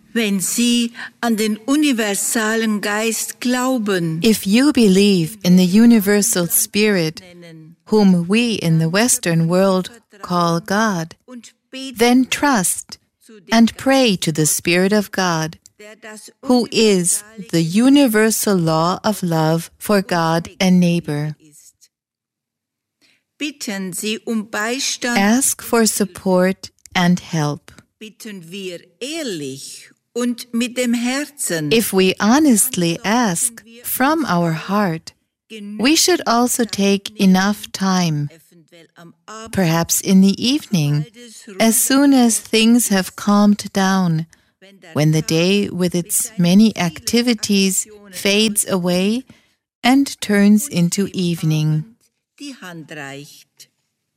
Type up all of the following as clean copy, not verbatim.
Wenn Sie an den universalen Geist glauben, If you believe in the universal Spirit, whom we in the Western world call God, und beten, then trust and pray to the Spirit of God, der das who is the universal law of love for God and neighbor. ist. Bitten Sie Beistand, Ask for support and help. bitten wir ehrlich und mit dem Herzen. If we honestly ask from our heart, we should also take enough time, Eventuell am Abend perhaps in the evening, as soon as things have calmed down, when the day with its many activities fades away and turns into evening. die Hand reicht.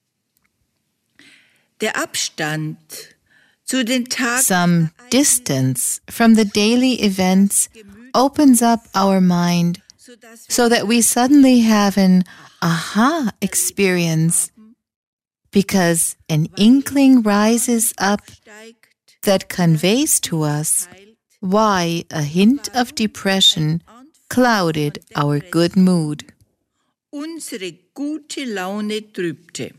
Der Abstand zu den Tagen Some distance from the daily events opens up our mind so that we suddenly have an aha experience, because an inkling rises up steigt, that conveys to us why a hint of depression clouded our good mood. unsere gute Laune trübte.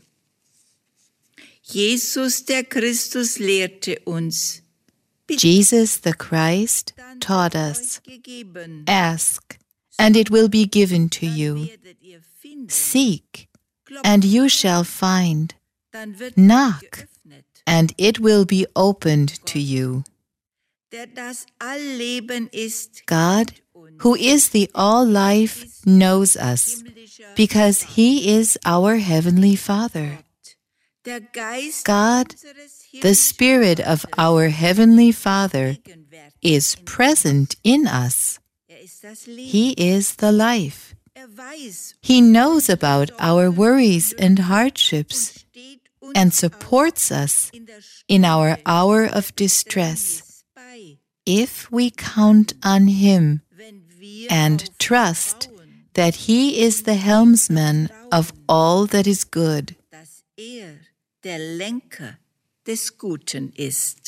Jesus der Christus lehrte uns, Jesus the Christ taught us, gegeben, ask, and it will be given to you. werdet ihr finden, Seek, and you shall find. dann wird Knock, geöffnet. and it will be opened to you. Der das Allleben ist, God, who is the all-life, knows us, because He is our Heavenly Father. der Geist God, unseres the Spirit of our Heavenly Father, Gegenwärtigen. is present in us. Ist das Leben. He is the life. Weiß He knows about our worries and hardships steht uns and supports us in der in our hour of distress, bei, if we count on Him wenn wir and trust that He is the helmsman of all that is good. dass der Lenker des Guten ist.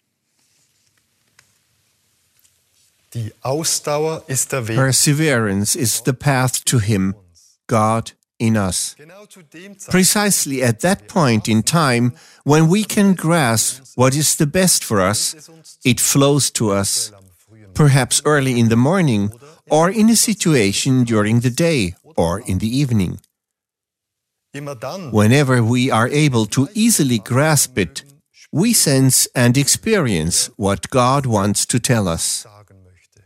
Die Ausdauer ist der Weg. Perseverance is the path to Him, God in us. Genau zu dem Zeitpunkt, Precisely at that point in time when we can grasp what is the best for us, it flows to us, perhaps early in the morning, or in a situation during the day, or in the evening. immer dann, Whenever we are able to easily grasp it, we sense and experience what God wants to tell us. sagen möchte.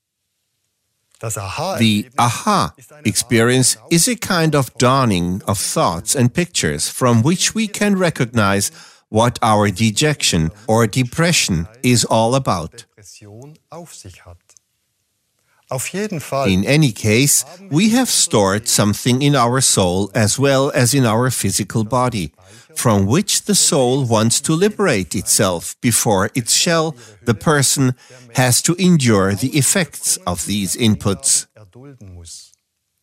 Das Aha The aha experience is a kind of dawning of thoughts and pictures from which we can recognize what our dejection or depression is all about. Depression auf sich hat. Auf jeden Fall In any case, we have stored something in our soul as well as in our physical body, from which the soul wants to liberate itself before its shell, the person, has to endure the effects of these inputs. erdulden muss.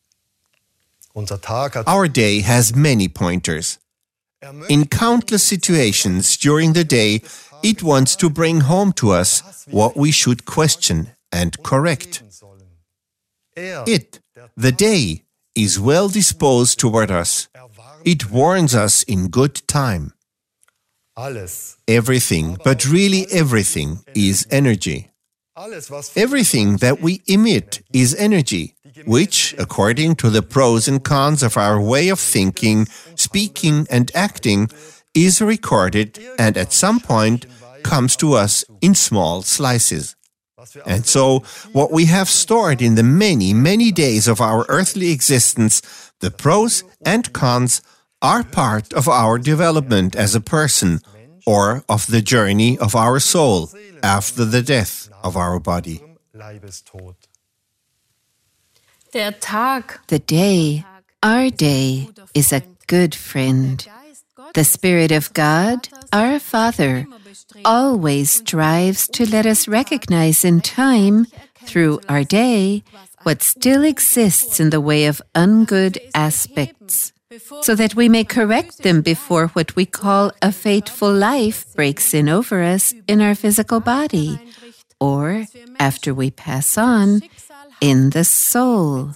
Unser Tag hat Our day has many pointers. In countless situations during the day, it wants to bring home to us what we should question and correct. sollen. Er It, the day, is well disposed toward us. It warns us in good time. alles, Everything, but really everything, is energy. alles was Everything that we emit is energy, which, according to the pros and cons of our way of thinking, speaking, and acting, is recorded and at some point comes to us in small slices. And so, what we have stored in the many, many days of our earthly existence, the pros and cons, are part of our development as a person, or of the journey of our soul after the death of our body. Leibestod. Der Tag, The day, our day, is a good friend. The Spirit of God, our Father, always strives to let us recognize in time, through our day, what still exists in the way of ungood aspects, so that we may correct them before what we call a fateful life breaks in over us in our physical body, or, after we pass on, in the soul.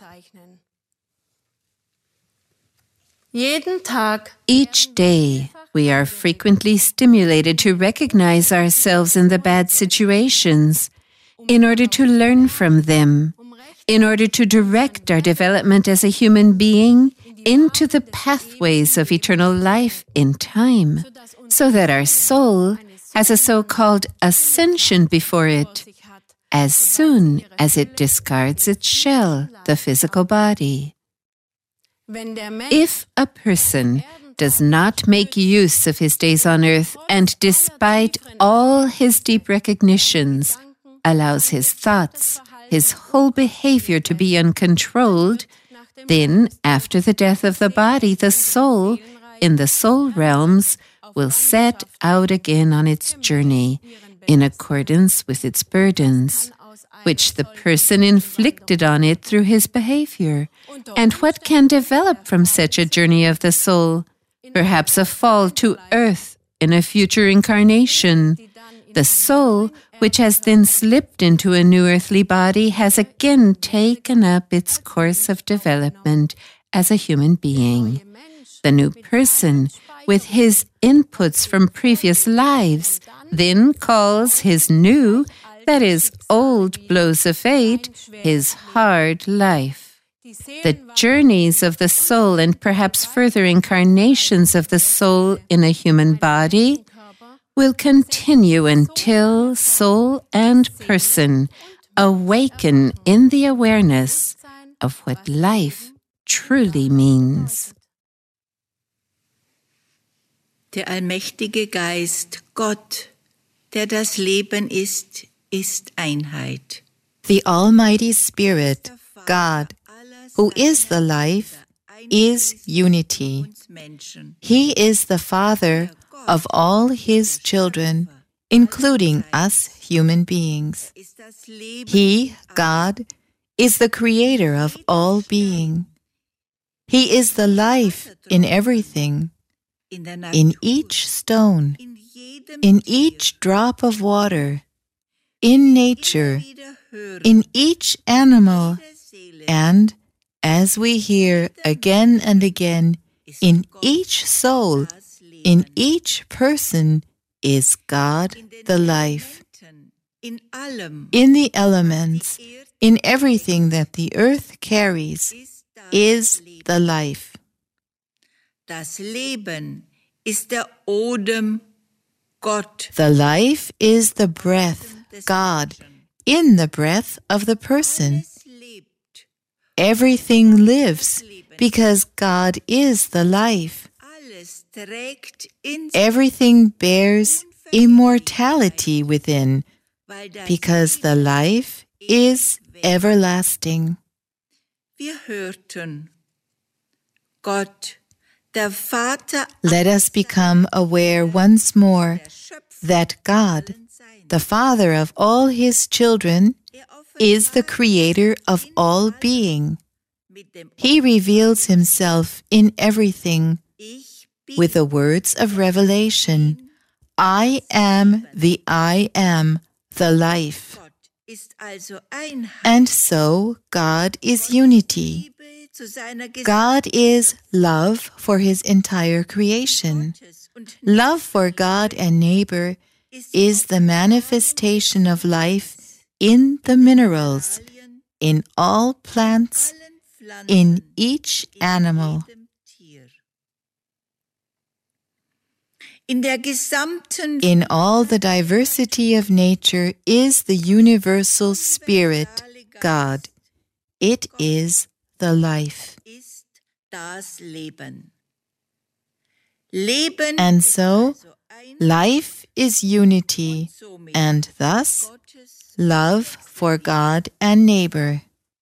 Each day, we are frequently stimulated to recognize ourselves in the bad situations in order to learn from them, in order to direct our development as a human being into the pathways of eternal life in time, so that our soul has a so-called ascension before it, as soon as it discards its shell, the physical body. If a person does not make use of his days on earth and, despite all his deep recognitions, allows his thoughts, his whole behavior to be uncontrolled, then, after the death of the body, the soul, in the soul realms, will set out again on its journey, in accordance with its burdens, which the person inflicted on it through his behavior. And what can develop from such a journey of the soul? Perhaps a fall to earth in a future incarnation. The soul, which has then slipped into a new earthly body, has again taken up its course of development as a human being. The new person, with his inputs from previous lives, then calls his new, that is, old blows of fate, his hard life. The journeys of the soul and perhaps further incarnations of the soul in a human body will continue until soul and person awaken in the awareness of what life truly means. Der allmächtige Geist, Gott, der das Leben ist, ist Einheit. The Almighty Spirit, God, who is the life, is unity. He is the Father of all His children, including us human beings. He, God, is the Creator of all being. He is the life in everything, in each stone, in each drop of water, in nature, in each animal, and, as we hear again and again, in each soul, in each person is God the life. In the elements, in everything that the earth carries, is the life. Das Leben ist der Odem, Gott. The life is the breath, God, in the breath of the person. Everything lives because God is the life. Everything bears immortality within because the life is everlasting. Wir hörten, Gott, der Vater. Let us become aware once more that God, the Father of all His children, is the Creator of all being. He reveals Himself in everything with the words of revelation. I am the life. And so God is unity. God is love for His entire creation. Love for God and neighbor is the manifestation of life in the minerals, in all plants, in each animal. In all the diversity of nature is the universal Spirit, God. It is the life. And so, life is unity, and thus, love for God and neighbor.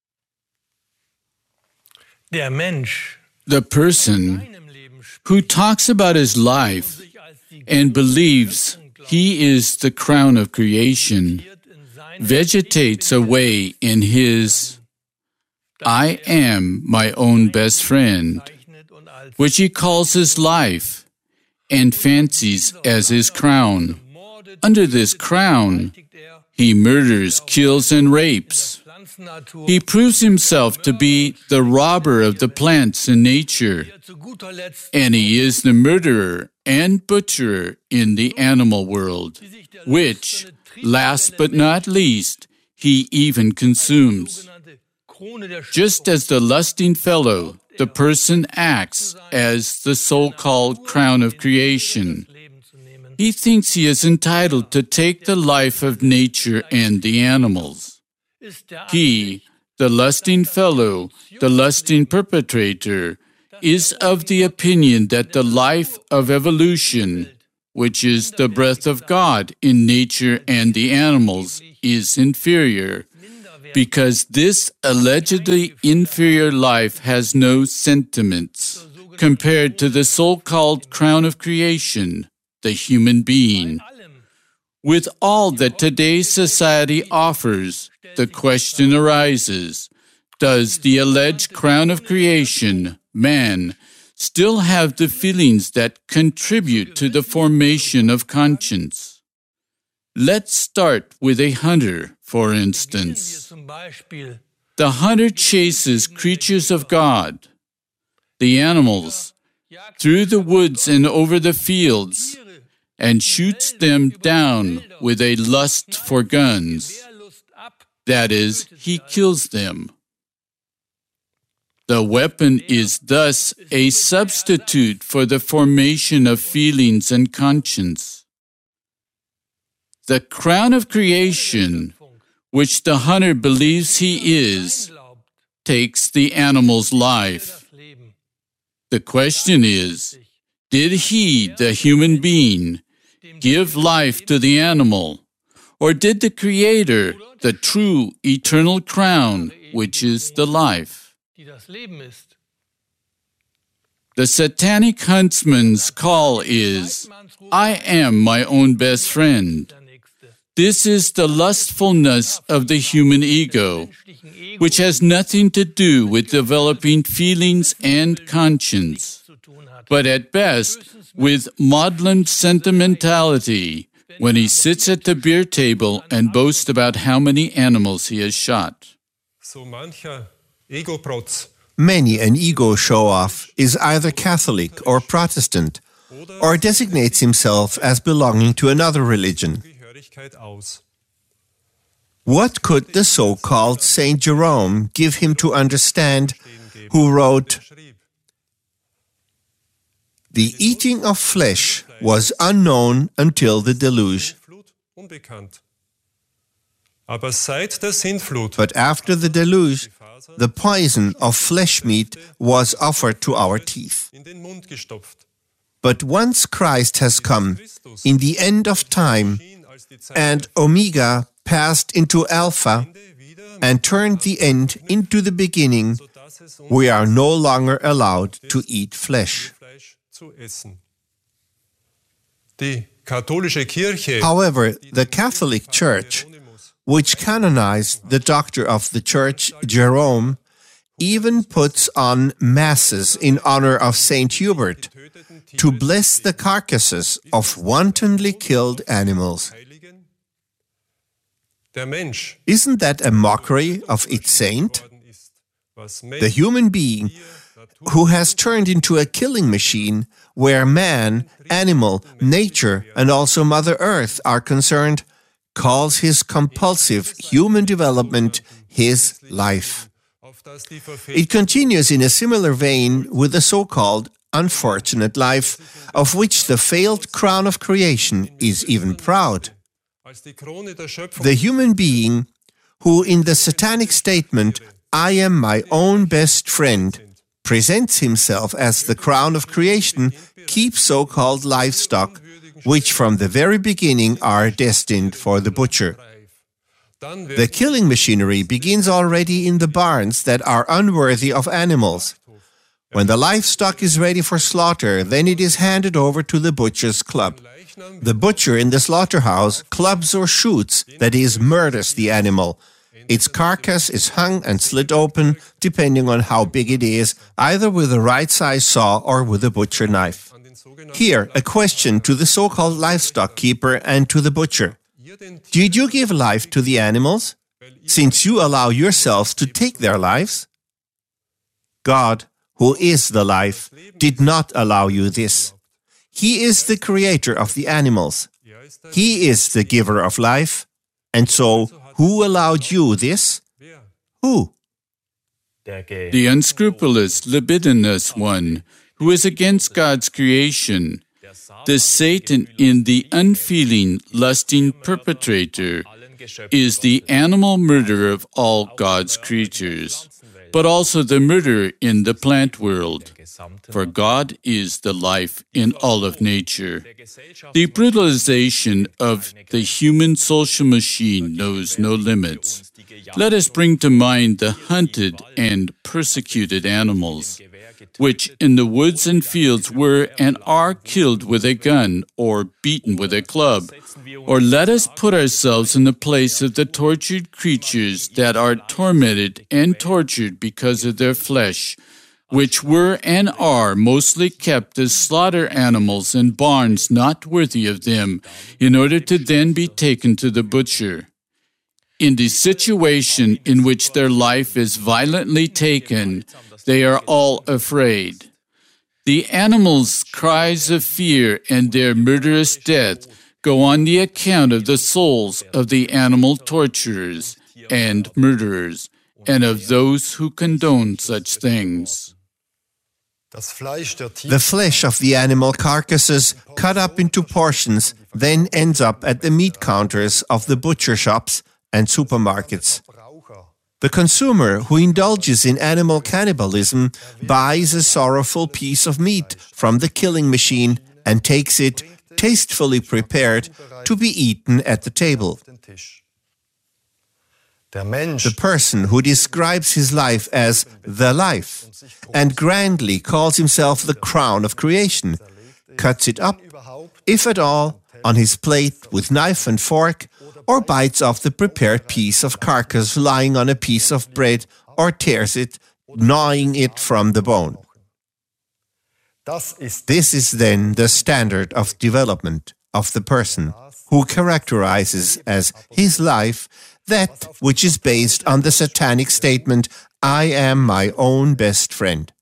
The person who talks about his life and believes he is the crown of creation vegetates away in his I am my own best friend, which he calls his life and fancies as his crown. under this crown, he murders, kills, and rapes. He proves himself to be the robber of the plants and nature, and he is the murderer and butcherer in the animal world, which, last but not least, he even consumes. Just as the lusting fellow, the person acts as the so-called crown of creation. He thinks he is entitled to take the life of nature and the animals. He, the lusting fellow, the lusting perpetrator, is of the opinion that the life of evolution, which is the breath of God in nature and the animals, is inferior, because this allegedly inferior life has no sentiments compared to the so-called crown of creation, the human being. With all that today's society offers, the question arises, does the alleged crown of creation, man, still have the feelings that contribute to the formation of conscience? Let's start with a hunter, for instance. The hunter chases creatures of God, the animals, through the woods and over the fields, and shoots them down with a lust for guns. That is, he kills them. The weapon is thus a substitute for the formation of feelings and conscience. The crown of creation, which the hunter believes he is, takes the animal's life. The question is, did he, the human being, give life to the animal, or did the Creator, the true eternal crown, which is the life? The satanic huntsman's call is, I am my own best friend. This is the lustfulness of the human ego, which has nothing to do with developing feelings and conscience, but at best with maudlin sentimentality when he sits at the beer table and boasts about how many animals he has shot. Many an ego show-off is either Catholic or Protestant, or designates himself as belonging to another religion. What could the so-called Saint Jerome give him to understand, who wrote, "The eating of flesh was unknown until the deluge. But after the deluge, the poison of flesh meat was offered to our teeth. But once Christ has come, in the end of time, and Omega passed into Alpha, and turned the end into the beginning, we are no longer allowed to eat flesh." However, the Catholic Church, which canonized the doctor of the Church, Jerome, even puts on masses in honor of Saint Hubert to bless the carcasses of wantonly killed animals. Isn't that a mockery of its saint? The human being, who has turned into a killing machine where man, animal, nature, and also Mother Earth are concerned, calls his compulsive human development his life. It continues in a similar vein with the so-called unfortunate life, of which the failed crown of creation is even proud. The human being, who in the satanic statement, "I am my own best friend," presents himself as the crown of creation, keeps so-called livestock, which from the very beginning are destined for the butcher. The killing machinery begins already in the barns that are unworthy of animals. When the livestock is ready for slaughter, then it is handed over to the butcher's club. The butcher in the slaughterhouse clubs or shoots, that is, murders the animal. Its carcass is hung and slit open, depending on how big it is, either with a right-size saw or with a butcher knife. Here, a question to the so-called livestock keeper and to the butcher. Did you give life to the animals, since you allow yourselves to take their lives? God, who is the life, did not allow you this. He is the creator of the animals. He is the giver of life. And so, who allowed you this? Who? The unscrupulous, libidinous one, who is against God's creation, the Satan in the unfeeling, lusting perpetrator, is the animal murderer of all God's creatures, but also the murderer in the plant world. For God is the life in all of nature. The brutalization of the human social machine knows no limits. Let us bring to mind the hunted and persecuted animals, which in the woods and fields were and are killed with a gun or beaten with a club. Or let us put ourselves in the place of the tortured creatures that are tormented and tortured because of their flesh, which were and are mostly kept as slaughter animals in barns not worthy of them, in order to then be taken to the butcher. In the situation in which their life is violently taken, they are all afraid. The animals' cries of fear and their murderous death go on the account of the souls of the animal torturers and murderers, and of those who condone such things. The flesh of the animal carcasses, cut up into portions, then ends up at the meat counters of the butcher shops and supermarkets. The consumer who indulges in animal cannibalism buys a sorrowful piece of meat from the killing machine and takes it, tastefully prepared, to be eaten at the table. The person who describes his life as the life and grandly calls himself the crown of creation cuts it up, if at all, on his plate with knife and fork, or bites off the prepared piece of carcass lying on a piece of bread, or tears it, gnawing it from the bone. This is then the standard of development of the person who characterizes as his life that which is based on the satanic statement, I am my own best friend.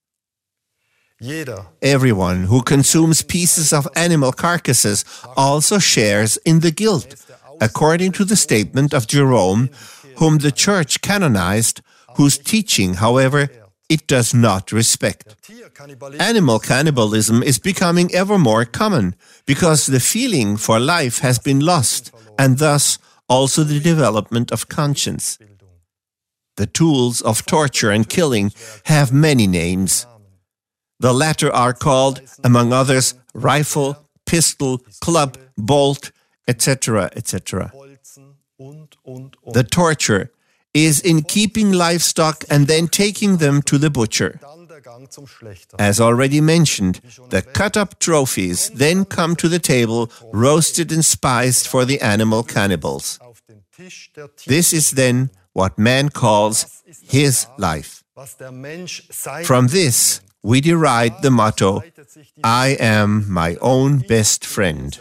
Everyone who consumes pieces of animal carcasses also shares in the guilt, according to the statement of Jerome, whom the Church canonized, whose teaching, however, it does not respect. Animal cannibalism is becoming ever more common because the feeling for life has been lost, and thus also the development of conscience. The tools of torture and killing have many names. The latter are called, among others, rifle, pistol, club, bolt, etc., etc. The torture is in keeping livestock and then taking them to the butcher. As already mentioned, the cut-up trophies then come to the table, roasted and spiced for the animal cannibals. This is then what man calls his life. From this, we deride the motto, I am my own best friend.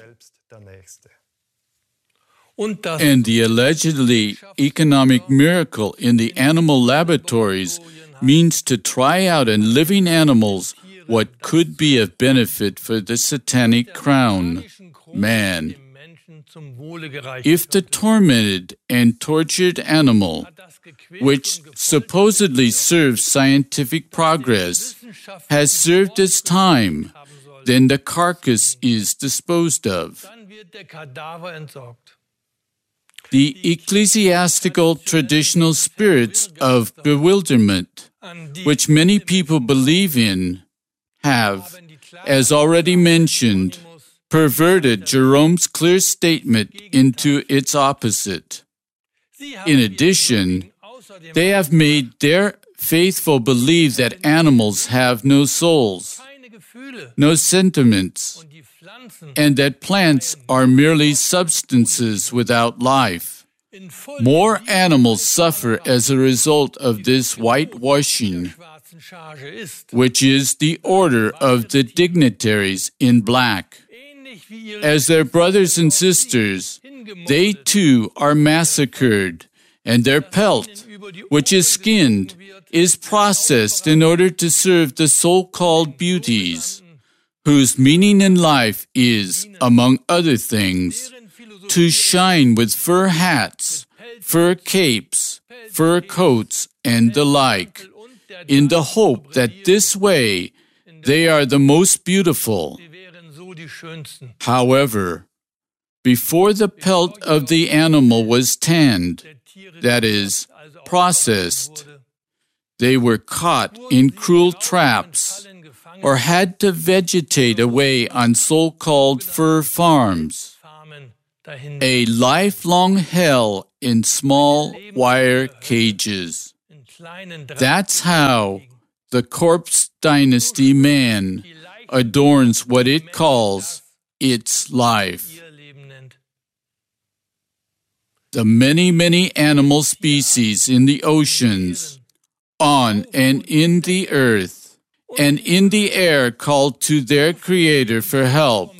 And the allegedly economic miracle in the animal laboratories means to try out in living animals what could be of benefit for the satanic crown, man. If the tormented and tortured animal, which supposedly serves scientific progress, has served its time, then the carcass is disposed of. The ecclesiastical traditional spirits of bewilderment, which many people believe in, have, as already mentioned, perverted Jerome's clear statement into its opposite. In addition, they have made their faithful believe that animals have no souls, no sentiments, and that plants are merely substances without life. More animals suffer as a result of this whitewashing which is the order of the dignitaries in black. As their brothers and sisters, they too are massacred, and their pelt, which is skinned, is processed in order to serve the so-called beauties, whose meaning in life is, among other things, to shine with fur hats, fur capes, fur coats, and the like, in the hope that this way they are the most beautiful. However, before the pelt of the animal was tanned, that is, processed, they were caught in cruel traps or had to vegetate away on so-called fur farms, a lifelong hell in small wire cages. That's how the corpse dynasty man adorns what it calls its life. The many, many animal species in the oceans, on and in the earth, and in the air called to their Creator for help.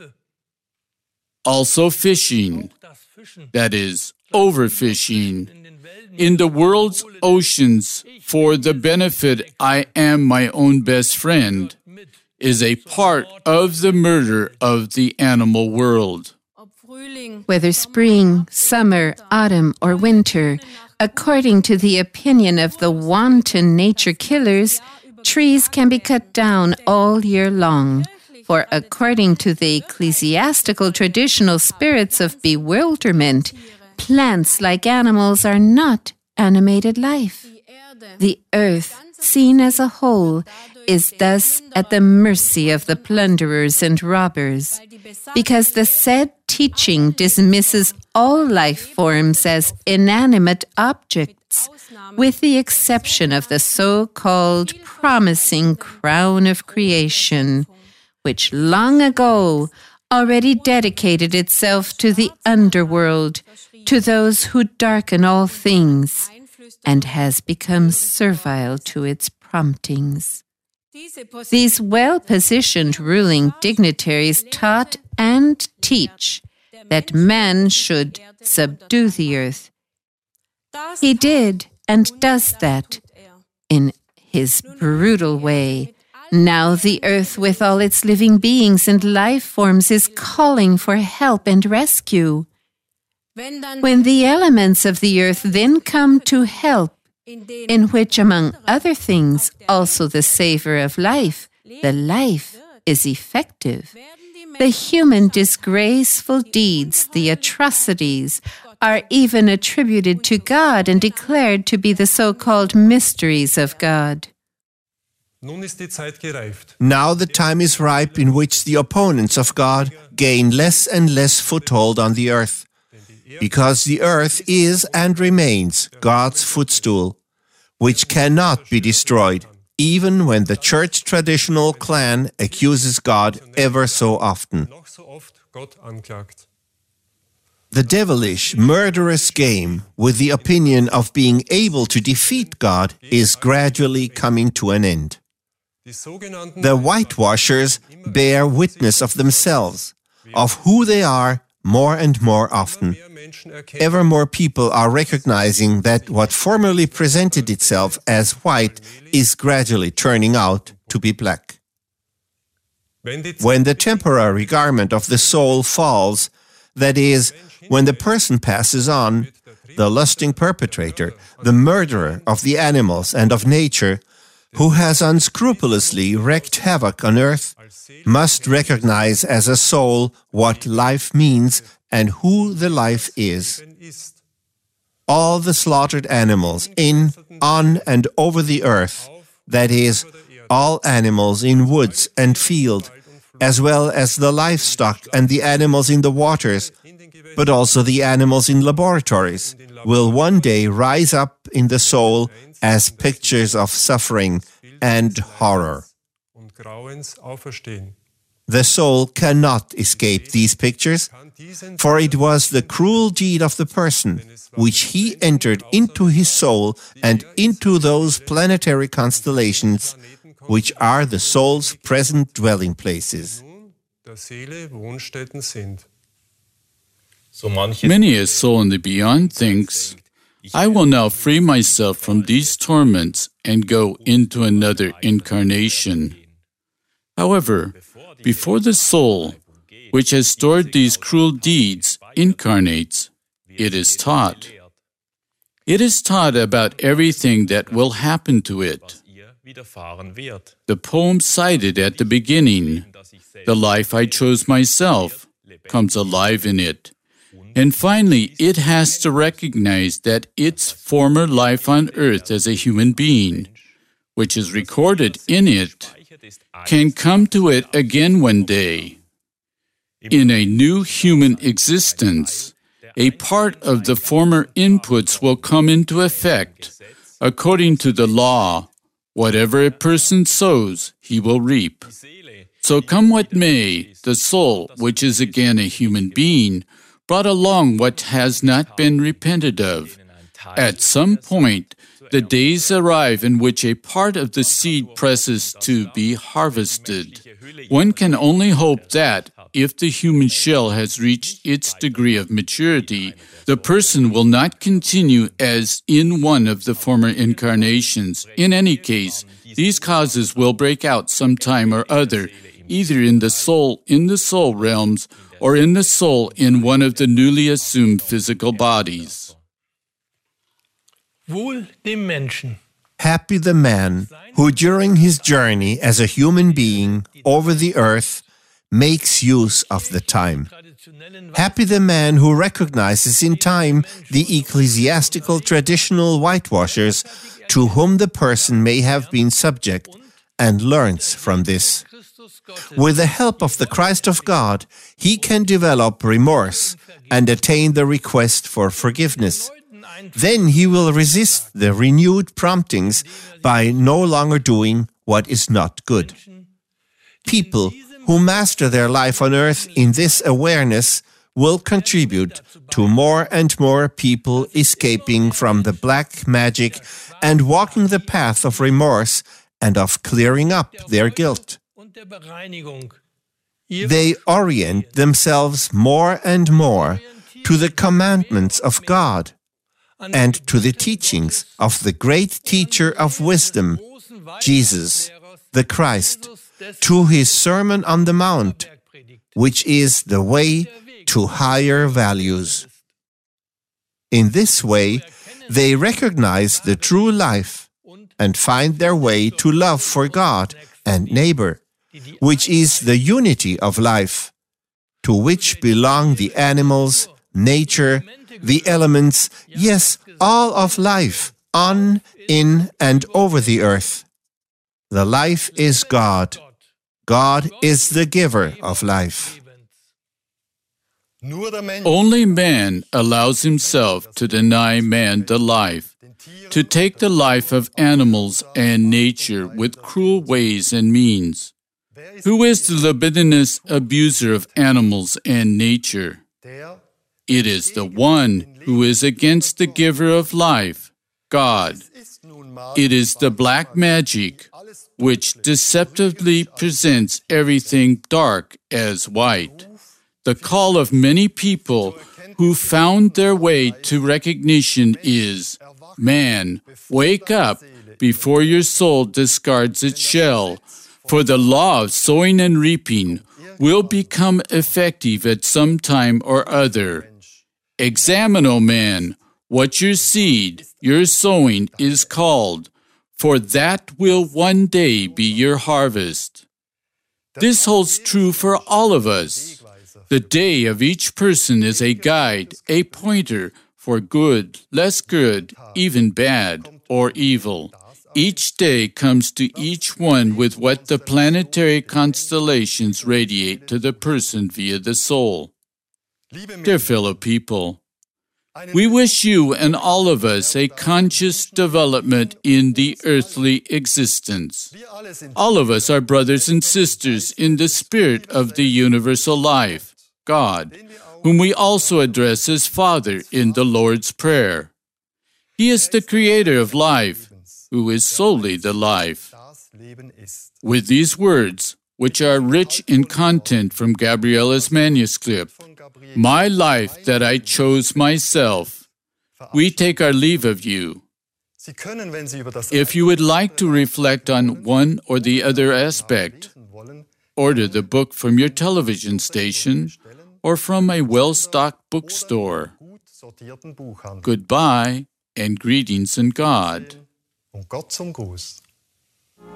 Also fishing, that is, overfishing, in the world's oceans for the benefit I am my own best friend, is a part of the murder of the animal world. Whether spring, summer, autumn, or winter, according to the opinion of the wanton nature killers, trees can be cut down all year long. For according to the ecclesiastical traditional spirits of bewilderment, plants, like animals, are not animated life. The earth, seen as a whole, is thus at the mercy of the plunderers and robbers, because the said teaching dismisses all life forms as inanimate objects, with the exception of the so-called promising crown of creation, which long ago already dedicated itself to the underworld, to those who darken all things, and has become servile to its promptings. These well-positioned ruling dignitaries taught and teach that man should subdue the earth. He did and does that in his brutal way. Now the earth with all its living beings and life forms is calling for help and rescue. When the elements of the earth then come to help, in which, among other things, also the savor of life, the life is effective. The human disgraceful deeds, the atrocities, are even attributed to God and declared to be the so-called mysteries of God. Now the time is ripe in which the opponents of God gain less and less foothold on the earth, because the earth is and remains God's footstool, which cannot be destroyed, even when the church traditional clan accuses God ever so often. The devilish, murderous game with the opinion of being able to defeat God is gradually coming to an end. The whitewashers bear witness of themselves, of who they are, more and more often. Ever more people are recognizing that what formerly presented itself as white is gradually turning out to be black. When the temporary garment of the soul falls, that is, when the person passes on, the lusting perpetrator, the murderer of the animals and of nature, who has unscrupulously wreaked havoc on earth, must recognize as a soul what life means and who the life is. All the slaughtered animals in, on, and over the earth, that is, all animals in woods and field, as well as the livestock and the animals in the waters, but also the animals in laboratories, will one day rise up in the soul as pictures of suffering and horror. The soul cannot escape these pictures, for it was the cruel deed of the person which he entered into his soul and into those planetary constellations which are the soul's present dwelling places. Many a soul in the beyond thinks, I will now free myself from these torments and go into another incarnation. However, before the soul, which has stored these cruel deeds, incarnates, it is taught. It is taught about everything that will happen to it. The poem cited at the beginning, the life I chose myself, comes alive in it. And finally, it has to recognize that its former life on earth as a human being, which is recorded in it, can come to it again one day. In a new human existence, a part of the former inputs will come into effect. According to the law, whatever a person sows, he will reap. So come what may, the soul, which is again a human being, brought along what has not been repented of. At some point, the days arrive in which a part of the seed presses to be harvested. One can only hope that, if the human shell has reached its degree of maturity, the person will not continue as in one of the former incarnations. In any case, these causes will break out sometime or other, either in the soul realms or in the soul in one of the newly assumed physical bodies. Happy the man who during his journey as a human being over the earth makes use of the time. Happy the man who recognizes in time the ecclesiastical traditional whitewashers to whom the person may have been subject and learns from this. With the help of the Christ of God, he can develop remorse and attain the request for forgiveness. Then he will resist the renewed promptings by no longer doing what is not good. People who master their life on earth in this awareness will contribute to more and more people escaping from the black magic and walking the path of remorse and of clearing up their guilt. They orient themselves more and more to the commandments of God and to the teachings of the great teacher of wisdom, Jesus, the Christ, to his Sermon on the Mount, which is the way to higher values. In this way, they recognize the true life and find their way to love for God and neighbor, which is the unity of life, to which belong the animals, nature, the elements, yes, all of life, on, in, and over the earth. The life is God. God is the giver of life. Only man allows himself to deny man the life, to take the life of animals and nature with cruel ways and means. Who is the libidinous abuser of animals and nature? It is the one who is against the giver of life, God. It is the black magic, which deceptively presents everything dark as white. The call of many people who found their way to recognition is, man, wake up before your soul discards its shell, for the law of sowing and reaping will become effective at some time or other. Examine, O man, what your seed, your sowing, is called, for that will one day be your harvest. This holds true for all of us. The day of each person is a guide, a pointer for good, less good, even bad, or evil. Each day comes to each one with what the planetary constellations radiate to the person via the soul. Dear fellow people, We wish you and all of us a conscious development in the earthly existence. All of us are brothers and sisters in the spirit of the universal life, God, whom we also address as Father in the Lord's Prayer. He is the creator of life, who is solely the life. With these words, which are rich in content from Gabriella's manuscript, "My life that I chose myself," we take our leave of you. If you would like to reflect on one or the other aspect, order the book from your television station or from a well-stocked bookstore. Goodbye and greetings in God. Und Gott zum Gruß.